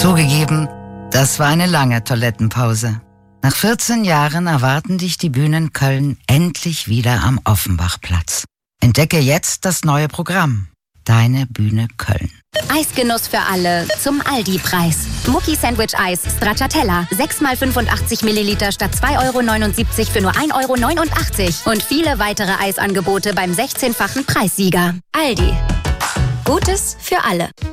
Zugegeben, das war eine lange Toilettenpause. Nach 14 Jahren erwarten dich die Bühnen Köln endlich wieder am Offenbachplatz. Entdecke jetzt das neue Programm. Deine Bühne Köln. Eisgenuss für alle zum Aldi-Preis. Mucki Sandwich Eis Stracciatella. 6 mal 85 Milliliter statt 2,79 € für nur 1,89 €. Und viele weitere Eisangebote beim 16-fachen Preissieger. Aldi. Gutes für alle.